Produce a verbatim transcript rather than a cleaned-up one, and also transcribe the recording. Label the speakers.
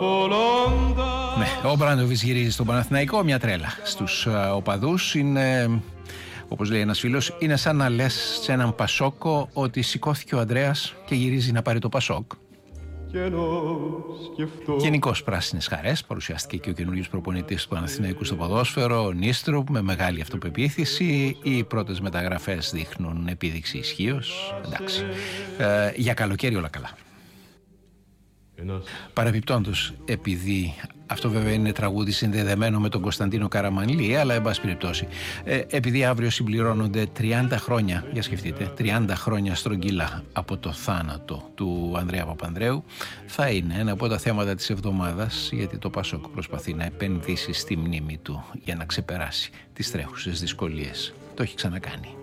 Speaker 1: Ναι, ο Μπράντοβιτς γυρίζει στον Παναθηναϊκό, μια τρέλα στους uh, οπαδούς. Είναι, όπως λέει ένας φίλος, είναι σαν να λες σε έναν Πασόκο ότι σηκώθηκε ο Ανδρέας και γυρίζει να πάρει το Πασόκ. Γενικώς πράσινες χαρές. Παρουσιάστηκε και ο καινούριος προπονητής του Παναθηναϊκού στο ποδόσφαιρο, ο Νίστρου, με μεγάλη αυτοπεποίθηση. Οι πρώτες μεταγραφές δείχνουν επίδειξη ισχύως. Εντάξει. Ε, για καλοκαίρι όλα καλά. Παρεπιπτόντως, επειδή αυτό βέβαια είναι τραγούδι συνδεδεμένο με τον Κωνσταντίνο Καραμανλή, αλλά εν πάση περιπτώσει, ε, επειδή αύριο συμπληρώνονται τριάντα χρόνια, για σκεφτείτε, τριάντα χρόνια στρογγυλά από το θάνατο του Ανδρέα Παπανδρέου, θα είναι ένα από τα θέματα της εβδομάδας, γιατί το Πασόκ προσπαθεί να επενδύσει στη μνήμη του για να ξεπεράσει τις τρέχουσες δυσκολίες. Το έχει ξανακάνει.